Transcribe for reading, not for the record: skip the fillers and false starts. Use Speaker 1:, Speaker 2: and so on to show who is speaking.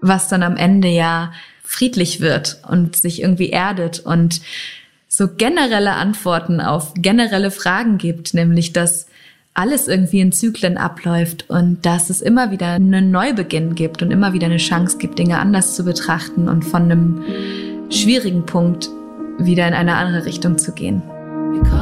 Speaker 1: was dann am Ende ja friedlich wird und sich irgendwie erdet und so generelle Antworten auf generelle Fragen gibt, nämlich dass alles irgendwie in Zyklen abläuft und dass es immer wieder einen Neubeginn gibt und immer wieder eine Chance gibt, Dinge anders zu betrachten und von einem schwierigen Punkt wieder in eine andere Richtung zu gehen.